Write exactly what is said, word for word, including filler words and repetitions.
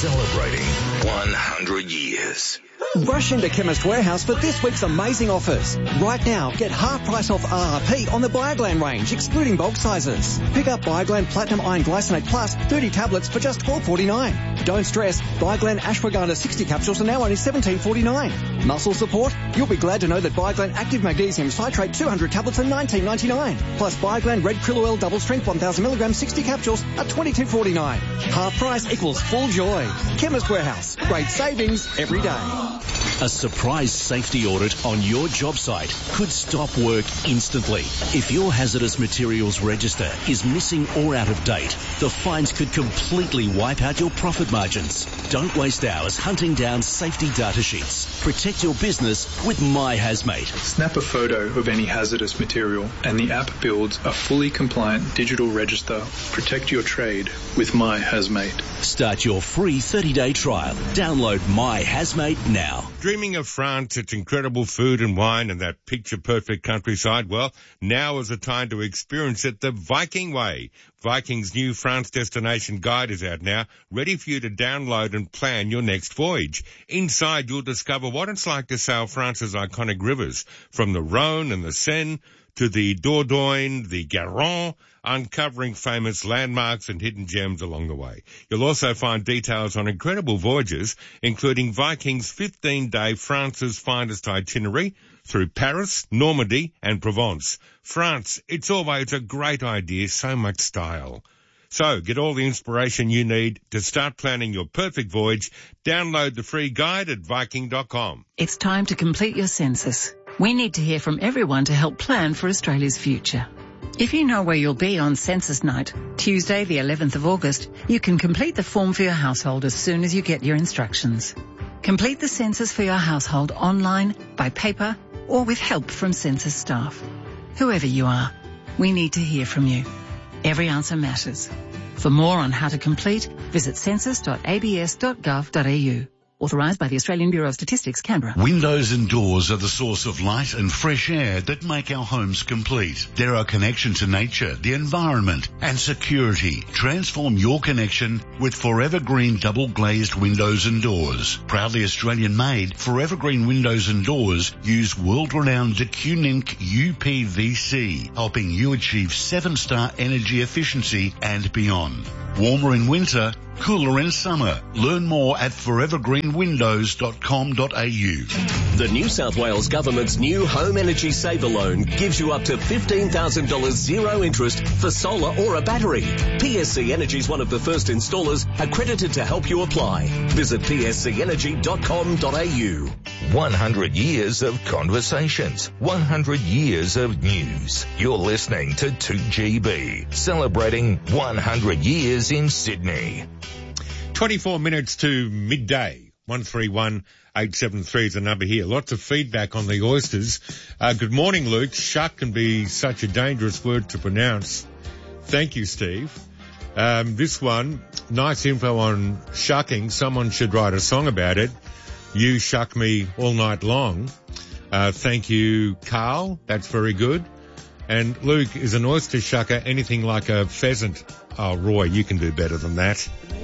Celebrating one hundred years. Rush into Chemist Warehouse for this week's amazing offers. Right now, get half price off R R P on the Bioglan range, excluding bulk sizes. Pick up Bioglan Platinum Iron Glycinate Plus thirty tablets for just twelve forty-nine. Don't stress, Bioglan Ashwagandha sixty capsules are now only seventeen forty-nine. Muscle support? You'll be glad to know that Bioglan Active Magnesium Citrate two hundred tablets are nineteen ninety-nine. Plus Bioglan Red Krill Oil Double Strength one thousand milligrams sixty capsules are twenty-two forty-nine. Half price equals full joy. Chemist Warehouse. Great savings every day. A surprise safety audit on your job site could stop work instantly. If your hazardous materials register is missing or out of date, the fines could completely wipe out your profit margins. Don't waste hours hunting down safety data sheets. Protect your business with MyHazmate. Snap a photo of any hazardous material and the app builds a fully compliant digital register. Protect your trade with MyHazmate. Start your free thirty-day trial. Download MyHazmate now. Dreaming of France, its incredible food and wine and that picture-perfect countryside? Well, now is the time to experience it the Viking way. Viking's new France destination guide is out now, ready for you to download and plan your next voyage. Inside, you'll discover what it's like to sail France's iconic rivers, from the Rhone and the Seine to the Dordogne, the Garonne, uncovering famous landmarks and hidden gems along the way. You'll also find details on incredible voyages, including Viking's fifteen-day France's finest itinerary through Paris, Normandy and Provence. France, it's always a great idea, so much style. So get all the inspiration you need to start planning your perfect voyage. Download the free guide at viking dot com. It's time to complete your census. We need to hear from everyone to help plan for Australia's future. If you know where you'll be on census night, Tuesday the eleventh of August, you can complete the form for your household as soon as you get your instructions. Complete the census for your household online, by paper, or with help from census staff. Whoever you are, we need to hear from you. Every answer matters. For more on how to complete, visit census dot a b s dot gov dot a u. Authorised by the Australian Bureau of Statistics, Canberra. Windows and doors are the source of light and fresh air that make our homes complete. They're our connection to nature, the environment and security. Transform your connection with Forever Green double glazed windows and doors. Proudly Australian made, Forever Green windows and doors use world-renowned DeCunink U P V C, helping you achieve seven-star energy efficiency and beyond. Warmer in winter, cooler in summer. Learn more at forever green windows dot com dot a u. The New South Wales Government's new Home Energy Saver Loan gives you up to fifteen thousand dollars zero interest for solar or a battery. P S C Energy is one of the first installers accredited to help you apply. Visit p s c energy dot com dot a u. one hundred years of conversations, one hundred years of news. You're listening to two G B, celebrating one hundred years in Sydney. twenty-four minutes to midday. one three one eight seven three is the number here. Lots of feedback on the oysters. Uh, good morning, Luke. Shuck can be such a dangerous word to pronounce. Thank you, Steve. Um, this one, nice info on shucking. Someone should write a song about it. You shuck me all night long. Uh, thank you, Carl. That's very good. And Luke, is an oyster shucker anything like a pheasant? Oh, Roy, you can do better than that.